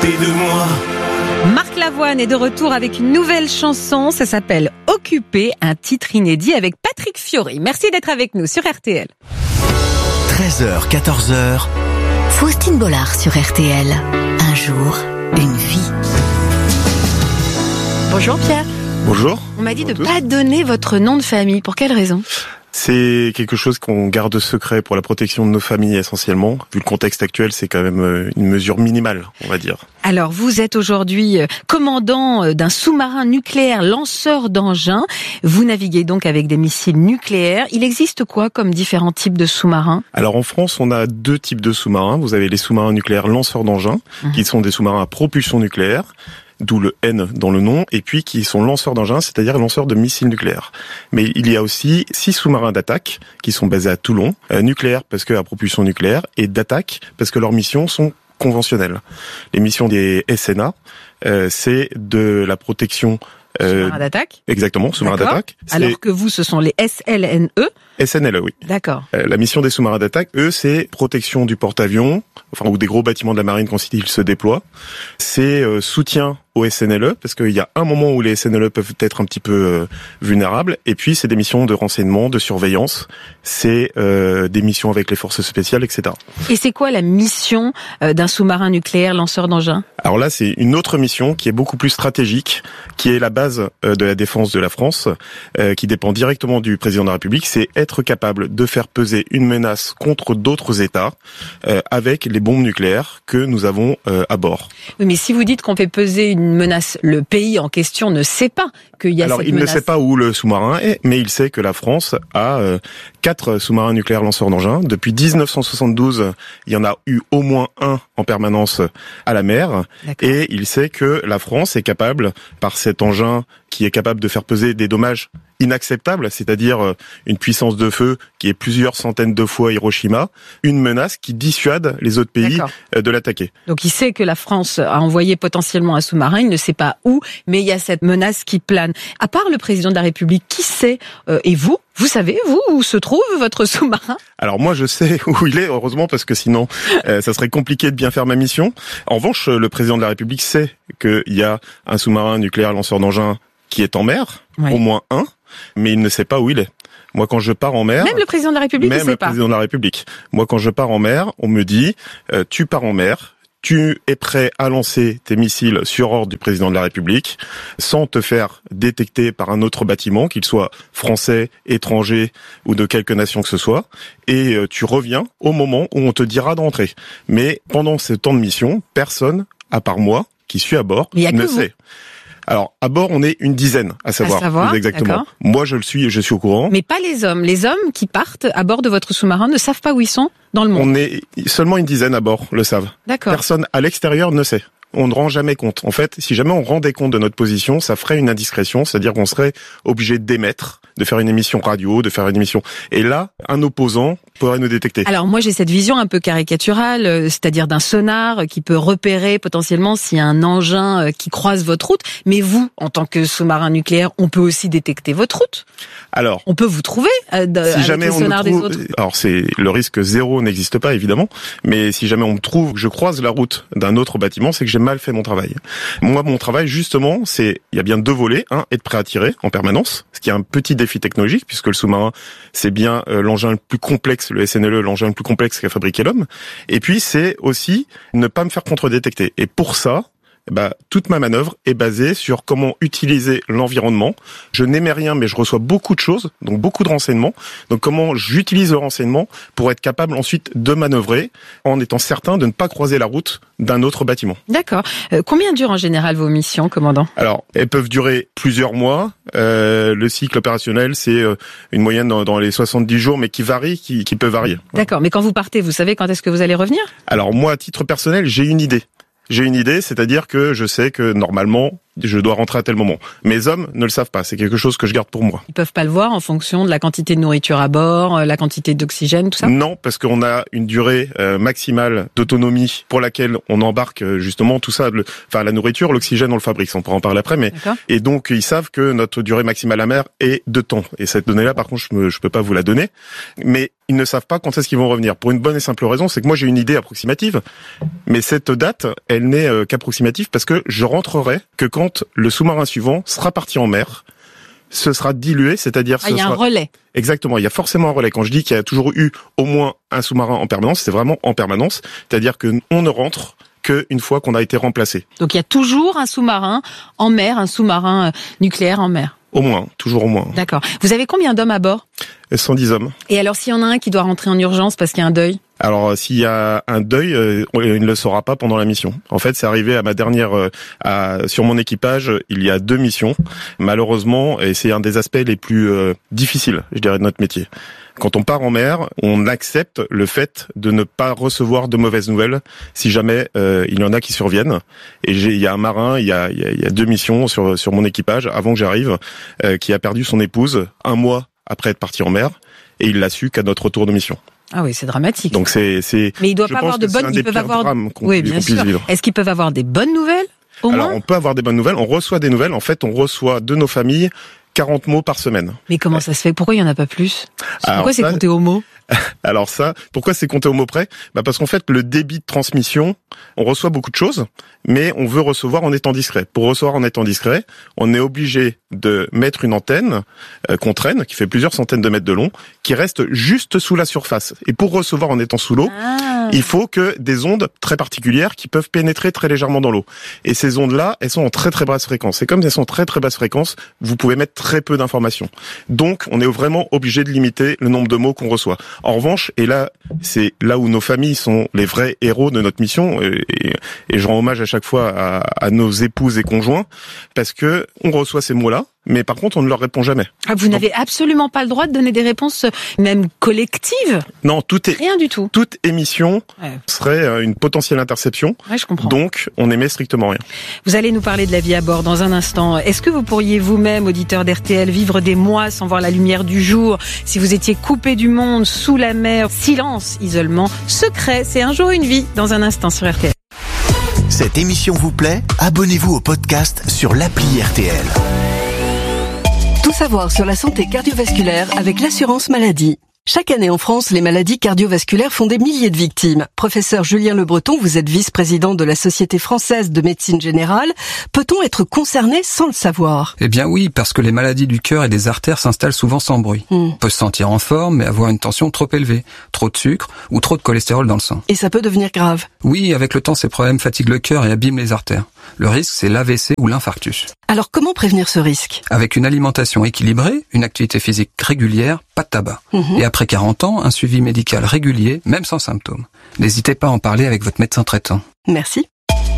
côté de moi. Marc Lavoine est de retour avec une nouvelle chanson, ça s'appelle Occupé, un titre inédit avec Patrick Fiori. Merci d'être avec nous sur RTL. 13h, 14h. Faustine Bollard sur RTL. Un jour, une vie. Bonjour Pierre. Bonjour. On m'a dit de ne pas donner votre nom de famille. Pour quelle raison ? C'est quelque chose qu'on garde secret pour la protection de nos familles essentiellement. Vu le contexte actuel, c'est quand même une mesure minimale, on va dire. Alors, vous êtes aujourd'hui commandant d'un sous-marin nucléaire lanceur d'engins. Vous naviguez donc avec des missiles nucléaires. Il existe quoi comme différents types de sous-marins ? Alors en France, on a deux types de sous-marins. Vous avez les sous-marins nucléaires lanceurs d'engins, qui sont des sous-marins à propulsion nucléaire, d'où le N dans le nom, et puis qui sont lanceurs d'engins, c'est-à-dire lanceurs de missiles nucléaires. Mais il y a aussi 6 sous-marins d'attaque qui sont basés à Toulon, nucléaires parce que à propulsion nucléaire, et d'attaque parce que leurs missions sont conventionnelles. Les missions des SNA, c'est de la protection... sous-marins d'attaque ? Exactement, sous-marins d'attaque. Alors que vous, ce sont les SLNE ? SNLE, oui. D'accord. La mission des sous-marins d'attaque, eux, c'est protection du porte-avions, enfin, ou des gros bâtiments de la marine quand ils se déploient. C'est soutien au SNLE, parce qu'il y a un moment où les SNLE peuvent être un petit peu vulnérables, et puis c'est des missions de renseignement, de surveillance, c'est des missions avec les forces spéciales, etc. Et c'est quoi la mission d'un sous-marin nucléaire lanceur d'engins ? Alors là, c'est une autre mission qui est beaucoup plus stratégique, qui est la base de la défense de la France, qui dépend directement du président de la République, c'est être capable de faire peser une menace contre d'autres États avec les bombes nucléaires que nous avons à bord. Oui, mais si vous dites qu'on fait peser une menace, le pays en question ne sait pas qu'il y a cette menace. Alors, il ne sait pas où le sous-marin est, mais il sait que la France a 4 sous-marins nucléaires lanceurs d'engins. Depuis 1972, il y en a eu au moins un en permanence à la mer. D'accord. Et il sait que la France est capable, par cet engin qui est capable de faire peser des dommages inacceptable, c'est-à-dire une puissance de feu qui est plusieurs centaines de fois Hiroshima, une menace qui dissuade les autres pays de l'attaquer. Donc il sait que la France a envoyé potentiellement un sous-marin, il ne sait pas où, mais il y a cette menace qui plane. À part le président de la République, qui sait, et vous savez, vous, où se trouve votre sous-marin ? Alors moi je sais où il est, heureusement, parce que sinon ça serait compliqué de bien faire ma mission. En revanche, le président de la République sait qu'il y a un sous-marin nucléaire lanceur d'engins qui est en mer, au moins un, mais il ne sait pas où il est. Moi, quand je pars en mer... Même le président de la République ne sait pas. Même le président de la République. Moi, quand je pars en mer, on me dit, tu pars en mer, tu es prêt à lancer tes missiles sur ordre du président de la République, sans te faire détecter par un autre bâtiment, qu'il soit français, étranger ou de quelque nation que ce soit, et tu reviens au moment où on te dira d'entrer. Mais pendant ce temps de mission, personne, à part moi, qui suis à bord, ne sait. Alors, à bord, on est une dizaine à savoir exactement. D'accord. Moi, je suis au courant. Mais pas les hommes. Les hommes qui partent à bord de votre sous-marin ne savent pas où ils sont dans le monde. On est seulement une dizaine à bord, le savent. D'accord. Personne à l'extérieur ne sait. On ne rend jamais compte. En fait, si jamais on rendait compte de notre position, ça ferait une indiscrétion, c'est-à-dire qu'on serait obligé d'émettre, de faire une émission radio, de faire une émission. Et là, un opposant pourrait nous détecter. Alors moi, j'ai cette vision un peu caricaturale, c'est-à-dire d'un sonar qui peut repérer potentiellement s'il y a un engin qui croise votre route. Mais vous, en tant que sous-marin nucléaire, on peut aussi détecter votre route. Alors, on peut vous trouver si avec jamais le sonar des autres. Alors le risque zéro n'existe pas évidemment, mais si jamais on me trouve que je croise la route d'un autre bâtiment, c'est que j'ai mal fait mon travail. Moi, mon travail justement, il y a bien 2 volets, être prêt à tirer en permanence, ce qui est un petit défi technologique puisque le sous-marin, c'est bien l'engin le plus complexe, le SNLE, l'engin le plus complexe qu'a fabriqué l'homme. Et puis c'est aussi ne pas me faire contre-détecter. Et pour ça, toute ma manœuvre est basée sur comment utiliser l'environnement. Je n'émets rien, mais je reçois beaucoup de choses, donc beaucoup de renseignements. Donc comment j'utilise le renseignement pour être capable ensuite de manœuvrer en étant certain de ne pas croiser la route d'un autre bâtiment. D'accord. Combien durent en général vos missions, commandant ? Alors, elles peuvent durer plusieurs mois. Le cycle opérationnel, c'est une moyenne dans les 70 jours, mais qui varie, qui peut varier. D'accord. Mais quand vous partez, vous savez quand est-ce que vous allez revenir ? Alors moi, à titre personnel, j'ai une idée. C'est-à-dire que je sais que normalement, je dois rentrer à tel moment. Mes hommes ne le savent pas, c'est quelque chose que je garde pour moi. Ils peuvent pas le voir en fonction de la quantité de nourriture à bord, la quantité d'oxygène, tout ça ? Non, parce qu'on a une durée maximale d'autonomie pour laquelle on embarque justement tout ça, la nourriture, l'oxygène, on le fabrique, on pourra en parler après, mais et donc ils savent que notre durée maximale à mer est de temps. Et cette donnée-là, par contre, je peux pas vous la donner. Mais ils ne savent pas quand est-ce qu'ils vont revenir. Pour une bonne et simple raison, c'est que moi j'ai une idée approximative, mais cette date, elle n'est qu'approximative parce que je rentrerai que quand le sous-marin suivant sera parti en mer. Ce sera dilué, c'est-à-dire... Il y a un relais. Exactement, il y a forcément un relais. Quand je dis qu'il y a toujours eu au moins un sous-marin en permanence, c'est vraiment en permanence, c'est-à-dire que on ne rentre qu'une fois qu'on a été remplacé. Donc il y a toujours un sous-marin en mer, un sous-marin nucléaire en mer. Au moins, toujours au moins. D'accord. Vous avez combien d'hommes à bord ? 110 hommes. Et alors s'il y en a un qui doit rentrer en urgence parce qu'il y a un deuil ? Alors, s'il y a un deuil, il ne le saura pas pendant la mission. En fait, c'est arrivé à ma dernière, sur mon équipage, il y a 2 missions. Malheureusement, et c'est un des aspects les plus difficiles, je dirais, de notre métier. Quand on part en mer, on accepte le fait de ne pas recevoir de mauvaises nouvelles si jamais il y en a qui surviennent. Et il y a un marin, il y a 2 missions sur mon équipage avant que j'arrive, qui a perdu son épouse 1 mois après être parti en mer, et il l'a su qu'à notre retour de mission. Ah oui, c'est dramatique. Donc c'est. Mais il doit pas avoir de bonnes. Ils peuvent avoir. Oui, bien sûr. Est-ce qu'ils peuvent avoir des bonnes nouvelles au moins ? Alors on peut avoir des bonnes nouvelles. On reçoit des nouvelles. En fait, on reçoit de nos familles 40 mots par semaine. Mais comment ça se fait ? Pourquoi il y en a pas plus ? Pourquoi c'est compté au mot ? Alors ça, pourquoi c'est compté au mot près ? Parce qu'en fait, le débit de transmission, on reçoit beaucoup de choses, mais on veut recevoir en étant discret. Pour recevoir en étant discret, on est obligé de mettre une antenne qu'on traîne, qui fait plusieurs centaines de mètres de long, qui reste juste sous la surface. Et pour recevoir en étant sous l'eau, il faut que des ondes très particulières qui peuvent pénétrer très légèrement dans l'eau. Et ces ondes-là, elles sont en très très basse fréquence. Et comme elles sont en très très basse fréquence, vous pouvez mettre très peu d'informations. Donc, on est vraiment obligé de limiter le nombre de mots qu'on reçoit. En revanche, et là, c'est là où nos familles sont les vrais héros de notre mission, et je rends hommage à chaque fois à nos épouses et conjoints, parce que on reçoit ces mots-là, mais par contre, on ne leur répond jamais. Ah, vous n'avez absolument pas le droit de donner des réponses, même collectives ? Non, rien du tout. Toute émission serait une potentielle interception. Ouais, je comprends. Donc, on n'émet strictement rien. Vous allez nous parler de la vie à bord dans un instant. Est-ce que vous pourriez vous-même, auditeur d'RTL, vivre des mois sans voir la lumière du jour, si vous étiez coupé du monde, sous la mer, silence, isolement, secret, c'est un jour une vie, dans un instant sur RTL. Cette émission vous plaît ? Abonnez-vous au podcast sur l'appli RTL. Tout savoir sur la santé cardiovasculaire avec l'assurance maladie. Chaque année en France, les maladies cardiovasculaires font des milliers de victimes. Professeur Julien Le Breton, vous êtes vice-président de la Société française de médecine générale. Peut-on être concerné sans le savoir ? Eh bien oui, parce que les maladies du cœur et des artères s'installent souvent sans bruit. On peut se sentir en forme, mais avoir une tension trop élevée, trop de sucre ou trop de cholestérol dans le sang. Et ça peut devenir grave. Oui, avec le temps, ces problèmes fatiguent le cœur et abîment les artères. Le risque, c'est l'AVC ou l'infarctus. Alors comment prévenir ce risque ? Avec une alimentation équilibrée, une activité physique régulière, pas de tabac. Et après 40 ans, un suivi médical régulier, même sans symptômes. N'hésitez pas à en parler avec votre médecin traitant. Merci.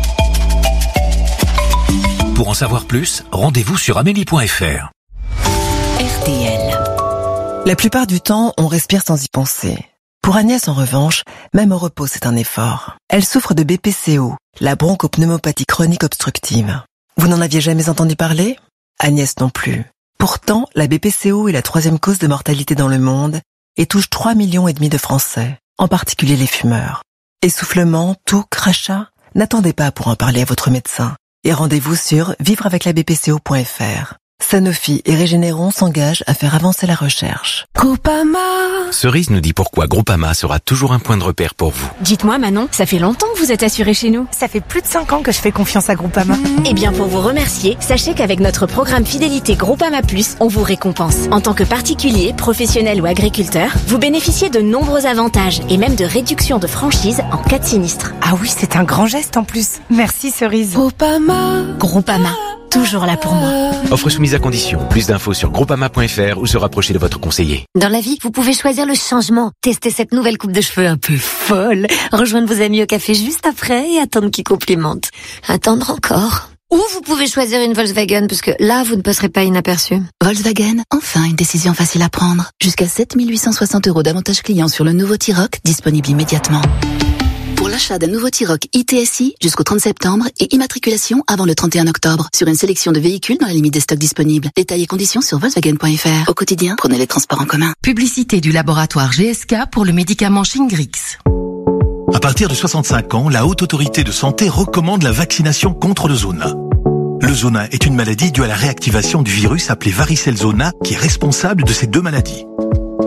Pour en savoir plus, rendez-vous sur amélie.fr. RTL. La plupart du temps, on respire sans y penser. Pour Agnès, en revanche, même au repos, c'est un effort. Elle souffre de BPCO, la bronchopneumopathie chronique obstructive. Vous n'en aviez jamais entendu parler ? Agnès non plus. Pourtant, la BPCO est la 3e cause de mortalité dans le monde et touche 3,5 millions de Français, en particulier les fumeurs. Essoufflement, toux, crachat ? N'attendez pas pour en parler à votre médecin. Et rendez-vous sur vivreaveclabpco.fr. Sanofi et Régénéron s'engagent à faire avancer la recherche. Groupama. Cerise nous dit pourquoi Groupama sera toujours un point de repère pour vous. Dites-moi Manon, ça fait longtemps que vous êtes assurée chez nous. Ça fait plus de 5 ans que je fais confiance à Groupama. Eh bien pour vous remercier, sachez qu'avec notre programme fidélité Groupama Plus, on vous récompense. En tant que particulier, professionnel ou agriculteur, vous bénéficiez de nombreux avantages et même de réductions de franchise en cas de sinistre. Ah oui, c'est un grand geste en plus. Merci Cerise. Groupama. Groupama, toujours là pour moi. Offre soumise à condition. Plus d'infos sur groupama.fr ou se rapprocher de votre conseiller. Dans la vie, vous pouvez choisir le changement. Tester cette nouvelle coupe de cheveux un peu folle. Rejoindre vos amis au café juste après et attendre qu'ils complimentent. Attendre encore. Ou vous pouvez choisir une Volkswagen parce que là, vous ne passerez pas inaperçu. Volkswagen, enfin une décision facile à prendre. Jusqu'à 7 860 € d'avantages clients sur le nouveau T-Roc, disponible immédiatement. Pour l'achat d'un nouveau T-Roc ITSI jusqu'au 30 septembre et immatriculation avant le 31 octobre sur une sélection de véhicules dans la limite des stocks disponibles. Détails et conditions sur Volkswagen.fr. Au quotidien, prenez les transports en commun. Publicité du laboratoire GSK pour le médicament Shingrix. À partir de 65 ans, la Haute Autorité de Santé recommande la vaccination contre le zona. Le zona est une maladie due à la réactivation du virus appelé varicelle zona qui est responsable de ces 2 maladies.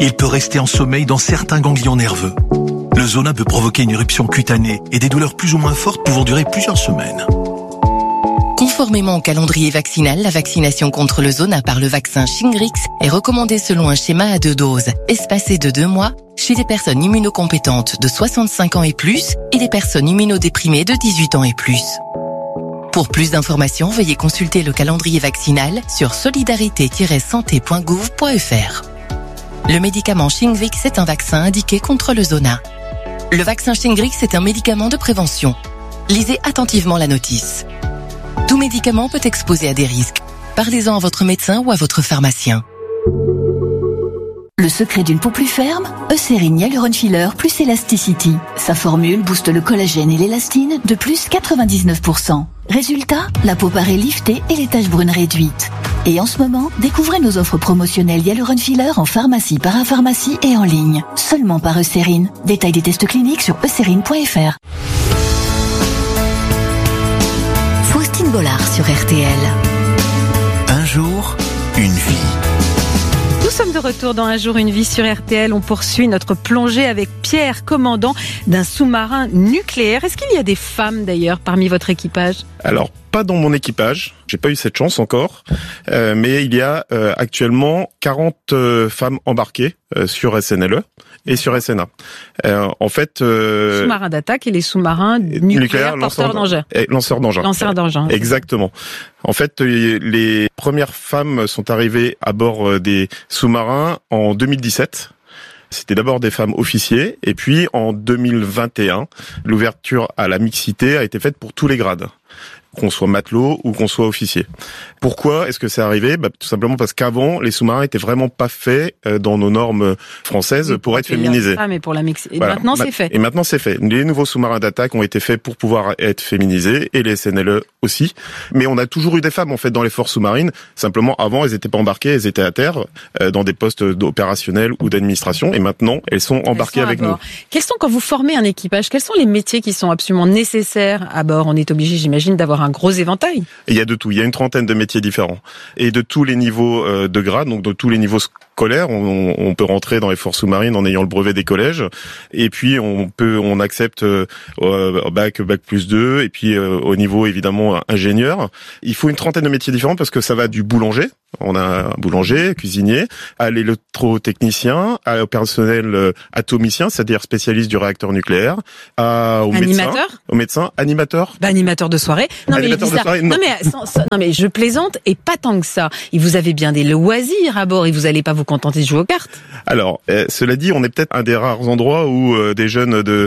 Il peut rester en sommeil dans certains ganglions nerveux. Le Zona peut provoquer une éruption cutanée et des douleurs plus ou moins fortes pouvant durer plusieurs semaines. Conformément au calendrier vaccinal, la vaccination contre le Zona par le vaccin Shingrix est recommandée selon un schéma à 2 doses, espacé de 2 mois, chez les personnes immunocompétentes de 65 ans et plus et les personnes immunodéprimées de 18 ans et plus. Pour plus d'informations, veuillez consulter le calendrier vaccinal sur solidarité-santé.gouv.fr. Le médicament Shingrix est un vaccin indiqué contre le Zona. Le vaccin Shingrix est un médicament de prévention. Lisez attentivement la notice. Tout médicament peut exposer à des risques. Parlez-en à votre médecin ou à votre pharmacien. Le secret d'une peau plus ferme, Eucérine Hyaluron Filler plus Elasticity. Sa formule booste le collagène et l'élastine de plus 99%. Résultat, la peau paraît liftée et les taches brunes réduites. Et en ce moment, découvrez nos offres promotionnelles Hyaluron Filler en pharmacie, parapharmacie et en ligne. Seulement par Eucérine. Détail des tests cliniques sur eucérine.fr. Faustine Bollard sur RTL. Un jour, une vie. Nous sommes de retour dans Un jour, une vie sur RTL. On poursuit notre plongée avec Pierre, commandant d'un sous-marin nucléaire. Est-ce qu'il y a des femmes d'ailleurs parmi votre équipage ? Alors, pas dans mon équipage, j'ai pas eu cette chance encore, mais il y a actuellement 40 femmes embarquées sur SNLE et sur SNA. En fait, sous-marins d'attaque et les sous-marins nucléaires porteurs d'engins. Lanceurs d'engins. Lanceurs d'engins. Exactement. En fait, les premières femmes sont arrivées à bord des sous-marins en 2017. C'était d'abord des femmes officiers, et puis en 2021, l'ouverture à la mixité a été faite pour tous les grades, qu'on soit matelot ou qu'on soit officier. Pourquoi est-ce que c'est arrivé ? Tout simplement parce qu'avant, les sous-marins étaient vraiment pas faits dans nos normes françaises pour être féminisés. Mais pour la mixité. Et voilà. Maintenant, c'est fait. Et maintenant, c'est fait. Les nouveaux sous-marins d'attaque ont été faits pour pouvoir être féminisés, et les SNLE aussi. Mais on a toujours eu des femmes, en fait, dans les forces sous-marines. Simplement, avant, elles étaient pas embarquées, elles étaient à terre, dans des postes opérationnels ou d'administration. Et maintenant, elles sont embarquées avec nous. Quels sont, quand vous formez un équipage, quels sont les métiers qui sont absolument nécessaires à bord ? On est obligé, j'imagine, d'avoir un gros éventail. Et il y a de tout. Il y a une trentaine de métiers différents. Et de tous les niveaux de grade, donc de tous les niveaux scolaires. On peut rentrer dans les forces sous-marines en ayant le brevet des collèges. Et puis, on accepte bac plus 2. Et puis, au niveau, évidemment, ingénieur. Il faut une trentaine de métiers différents parce que ça va du boulanger. On a un boulanger, cuisinier, à l'électrotechnicien, au personnel atomicien, c'est-à-dire spécialiste du réacteur nucléaire, au médecin, animateur. Animateur de soirée. Non, mais je plaisante et pas tant que ça. Et vous avez bien des loisirs à bord et vous allez pas vous contenter de jouer aux cartes. Alors, cela dit, on est peut-être un des rares endroits où des jeunes de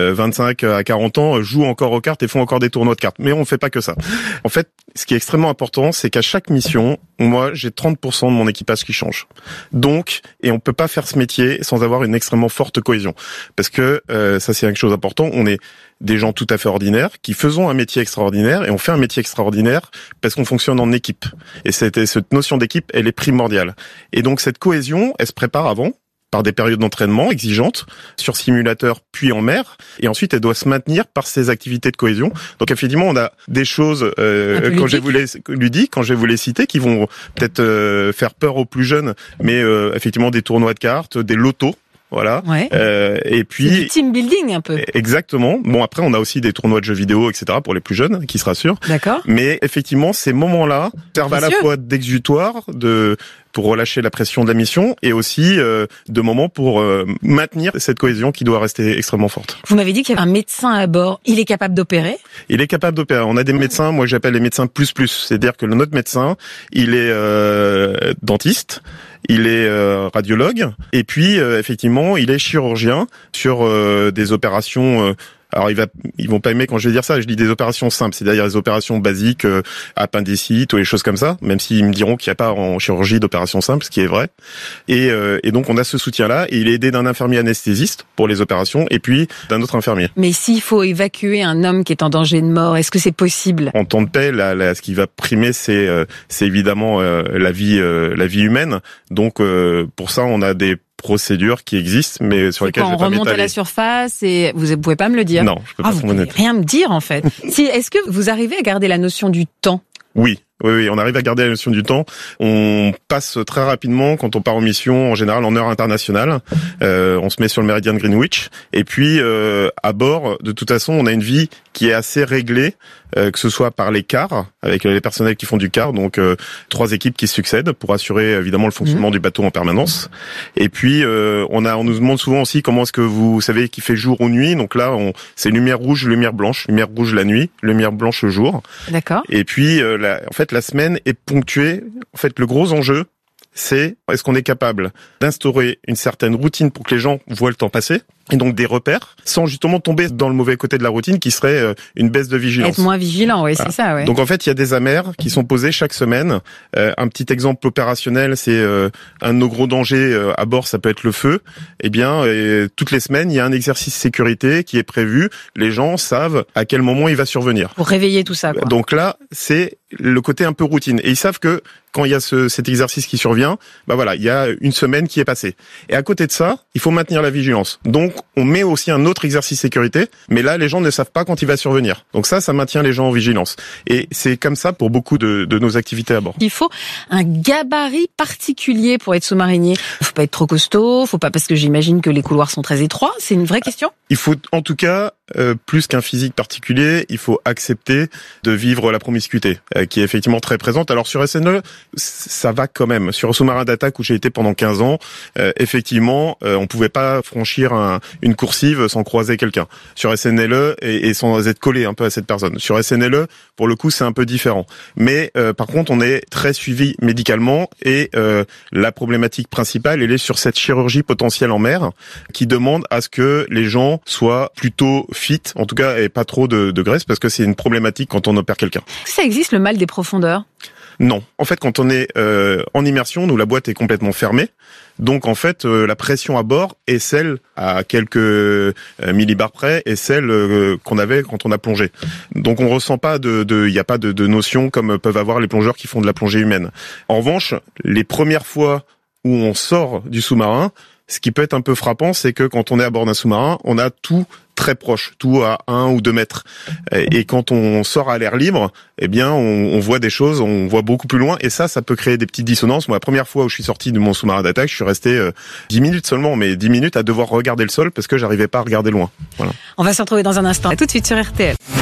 25 à 40 ans jouent encore aux cartes et font encore des tournois de cartes. Mais on ne fait pas que ça. En fait, ce qui est extrêmement important, c'est qu'à chaque mission, moi, j'ai 30% de mon équipage qui change. Donc, et on peut pas faire ce métier sans avoir une extrêmement forte cohésion. Parce que, ça c'est quelque chose d'important, on est des gens tout à fait ordinaires qui faisons un métier extraordinaire et on fait un métier extraordinaire parce qu'on fonctionne en équipe. Et cette notion d'équipe, elle est primordiale. Et donc, cette cohésion, elle se prépare avant, par des périodes d'entraînement exigeantes, sur simulateur puis en mer, et ensuite elle doit se maintenir par ces activités de cohésion. Donc effectivement, on a des choses, quand je vais vous les citer, qui vont peut-être faire peur aux plus jeunes, mais effectivement des tournois de cartes, des lotos. Voilà. Ouais. Et puis c'est du team building un peu. Exactement. Bon, après on a aussi des tournois de jeux vidéo, etc. pour les plus jeunes qui se rassurent. D'accord. Mais effectivement, ces moments-là servent à la fois d'exutoire, pour relâcher la pression de la mission, et aussi de moments pour maintenir cette cohésion qui doit rester extrêmement forte. Vous m'avez dit qu'il y avait un médecin à bord. Il est capable d'opérer ? Il est capable d'opérer. On a des médecins, moi j'appelle les médecins plus. C'est-à-dire que notre médecin, il est dentiste, il est radiologue, et puis effectivement, il est chirurgien sur des opérations. Alors ils vont pas aimer quand je vais dire ça, je dis des opérations simples, c'est-à-dire des opérations basiques, appendicite ou les choses comme ça, même s'ils me diront qu'il n'y a pas en chirurgie d'opérations simples, ce qui est vrai. Et donc on a ce soutien-là, et il est aidé d'un infirmier anesthésiste pour les opérations, et puis d'un autre infirmier. Mais s'il faut évacuer un homme qui est en danger de mort, est-ce que c'est possible ? En temps de paix, ce qui va primer, c'est évidemment la vie humaine. Donc pour ça, on a des procédures qui existent, mais sur lesquelles je vais pas m'étaler. On remonte à la surface et vous pouvez pas me le dire. Non, je peux pas. Vous pouvez rien me dire en fait. Est-ce que vous arrivez à garder la notion du temps ? Oui. Oui, on arrive à garder la notion du temps. On passe très rapidement quand on part en mission, en général en heure internationale. On se met sur le méridien de Greenwich. Et puis, à bord, de toute façon, on a une vie qui est assez réglée, que ce soit par les quarts, avec les personnels qui font du quart, donc 3 équipes qui succèdent pour assurer évidemment le fonctionnement du bateau en permanence. Et puis, on nous demande souvent aussi comment est-ce que vous savez qu'il fait jour ou nuit. Donc là, c'est lumière rouge, lumière blanche. Lumière rouge la nuit, lumière blanche le jour. D'accord. Et puis, en fait, la semaine est ponctuée. En fait, le gros enjeu, c'est est-ce qu'on est capable d'instaurer une certaine routine pour que les gens voient le temps passer, et donc des repères, sans justement tomber dans le mauvais côté de la routine qui serait une baisse de vigilance. Être moins vigilant, oui, voilà. C'est ça, ouais. Donc en fait, il y a des amers qui sont posés chaque semaine. Un petit exemple opérationnel, c'est un de nos gros dangers à bord, ça peut être le feu. Eh bien, toutes les semaines, il y a un exercice sécurité qui est prévu. Les gens savent à quel moment il va survenir. Pour réveiller tout ça, quoi. Donc là, c'est le côté un peu routine. Et ils savent que quand il y a cet exercice qui survient, voilà, il y a une semaine qui est passée. Et à côté de ça, il faut maintenir la vigilance. Donc, on met aussi un autre exercice sécurité, mais là, les gens ne savent pas quand il va survenir. Donc ça maintient les gens en vigilance. Et c'est comme ça pour beaucoup de nos activités à bord. Il faut un gabarit particulier pour être sous-marinier. Il faut pas être trop costaud, faut pas, parce que j'imagine que les couloirs sont très étroits. C'est une vraie question? Il faut, en tout cas, plus qu'un physique particulier, il faut accepter de vivre la promiscuité, qui est effectivement très présente. Alors sur SNE, ça va quand même. Sur un sous-marin d'attaque où j'ai été pendant 15 ans, effectivement, on pouvait pas franchir une coursive sans croiser quelqu'un. Sur SNLE et sans être collé un peu à cette personne. Sur SNLE, pour le coup, c'est un peu différent. Mais par contre, on est très suivi médicalement et la problématique principale, elle est sur cette chirurgie potentielle en mer qui demande à ce que les gens soient plutôt fit, en tout cas, et pas trop de graisse, parce que c'est une problématique quand on opère quelqu'un. Ça existe, le mal des profondeurs? Non. En fait, quand on est en immersion, nous, la boîte est complètement fermée. Donc, en fait, la pression à bord est celle, à quelques millibars près, est celle qu'on avait quand on a plongé. Donc, on ressent pas il n'y a pas de notion comme peuvent avoir les plongeurs qui font de la plongée humaine. En revanche, les premières fois où on sort du sous-marin, ce qui peut être un peu frappant, c'est que quand on est à bord d'un sous-marin, on a tout très proche, tout à 1 ou 2 mètres. Et quand on sort à l'air libre, eh bien, on voit des choses, on voit beaucoup plus loin, et ça peut créer des petites dissonances. Moi, la première fois où je suis sorti de mon sous-marin d'attaque, je suis resté 10 minutes seulement, mais 10 minutes à devoir regarder le sol parce que j'arrivais pas à regarder loin. Voilà. On va se retrouver dans un instant. À tout de suite sur RTL.